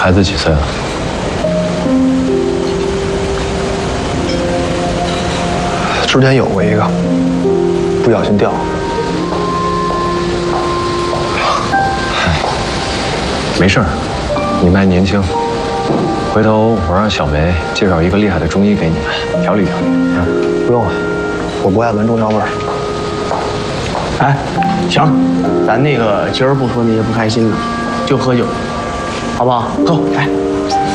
孩子几岁了？ 之前有过一个，不小心掉了。 没事儿，你们还年轻，回头我让小梅介绍一个厉害的中医给你们调理调理啊。 不用了，我不爱闻中药味儿。 哎，行，咱那个今儿不说那些不开心的，就喝酒，好不好？喝，来。